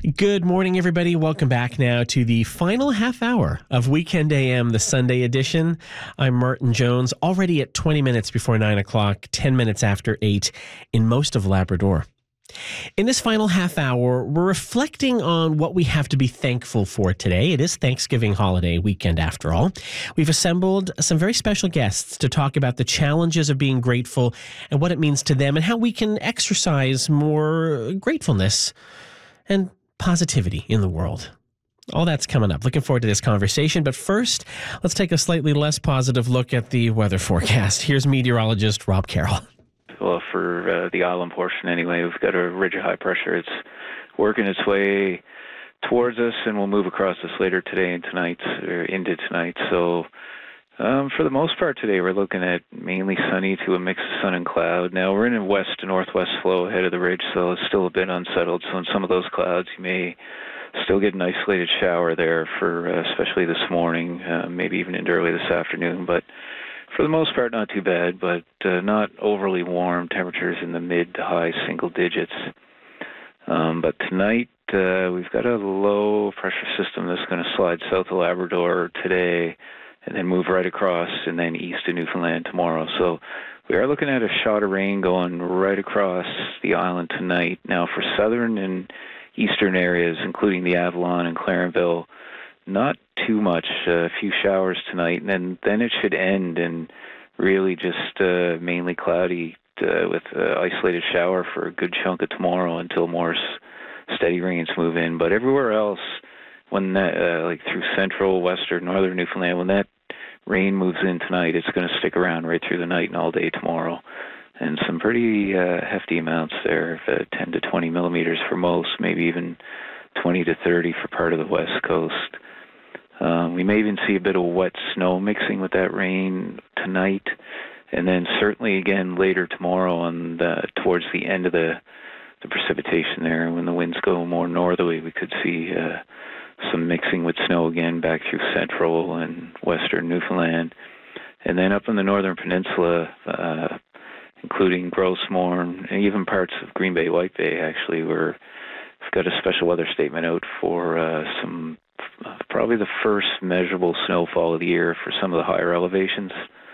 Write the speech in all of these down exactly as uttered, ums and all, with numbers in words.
Good morning, everybody. Welcome back now to the final half hour of Weekend A M, the Sunday edition. I'm Martin Jones, already at twenty minutes before nine o'clock, ten minutes after eight in most of Labrador. In this final half hour, we're reflecting on what we have to be thankful for today. It is Thanksgiving holiday weekend, after all. We've assembled some very special guests to talk about the challenges of being grateful and what it means to them and how we can exercise more gratefulness and positivity in the world. All that's coming up. Looking forward to this conversation. But first, let's take a slightly less positive look at the weather forecast. Here's meteorologist Rob Carroll. Well, for uh, the island portion anyway, we've got a ridge of high pressure. It's working its way towards us, and we'll move across us later today and tonight, or into tonight. So um, for the most part today, we're looking at mainly sunny to a mix of sun and cloud. Now, we're in a west to northwest flow ahead of the ridge, so it's still a bit unsettled. So in some of those clouds, you may still get an isolated shower there, for uh, especially this morning, uh, maybe even into early this afternoon. But for the most part, not too bad, but uh, not overly warm. Temperatures in the mid to high single digits. Um, but tonight, uh, we've got a low pressure system that's going to slide south of Labrador today and then move right across and then east of Newfoundland tomorrow. So we are looking at a shot of rain going right across the island tonight. Now, for southern and eastern areas, including the Avalon and Clarenville, not too much, a few showers tonight, and then, then it should end and really just uh, mainly cloudy uh, with uh, isolated shower for a good chunk of tomorrow until more s- steady rains move in. But everywhere else, when that, uh, like through central, western, northern Newfoundland, when that rain moves in tonight, it's going to stick around right through the night and all day tomorrow. And some pretty uh, hefty amounts there, uh, ten to twenty millimeters for most, maybe even twenty to thirty for part of the west coast. Um, we may even see a bit of wet snow mixing with that rain tonight, and then certainly again later tomorrow on the, towards the end of the, the precipitation there, when the winds go more northerly, we could see uh, some mixing with snow again back through central and western Newfoundland. And then up in the northern peninsula, uh, including Grossmorn and even parts of Green Bay, White Bay, actually, we're, we've got a special weather statement out for uh, some probably the first measurable snowfall of the year for some of the higher elevations.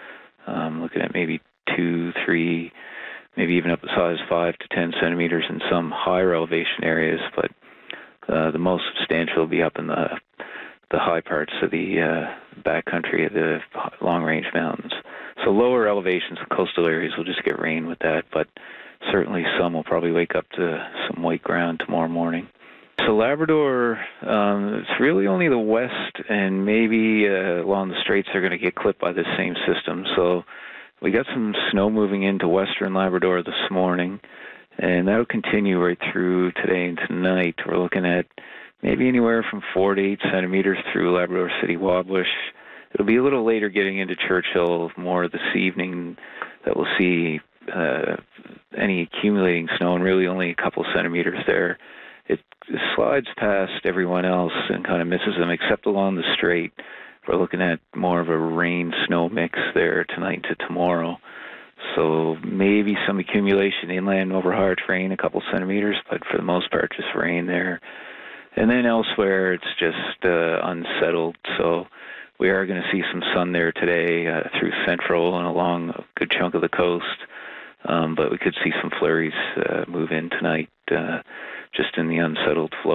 Um, looking at maybe two, three, maybe even up as high as five to ten centimeters in some higher elevation areas, but uh, the most substantial will be up in the the high parts of the uh, backcountry of the long-range mountains. So lower elevations and coastal areas will just get rain with that, but certainly some will probably wake up to some white ground tomorrow morning. So Labrador, um, it's really only the west and maybe uh, along the straits are going to get clipped by this same system. So we got some snow moving into western Labrador this morning, and that'll continue right through today and tonight. We're looking at maybe anywhere from four to eight centimeters through Labrador City, Wabush. It'll be a little later getting into Churchill, more this evening, that we'll see uh, any accumulating snow, and really only a couple centimeters there. It slides past everyone else and kind of misses them, except along the strait. We're looking at more of a rain-snow mix there tonight to tomorrow. So maybe some accumulation inland over hard rain, a couple centimeters, but for the most part, just rain there. And then elsewhere, it's just uh, unsettled. So we are going to see some sun there today uh, through central and along a good chunk of the coast. Um, but we could see some flurries uh, move in tonight, uh, just in the unsettled flow.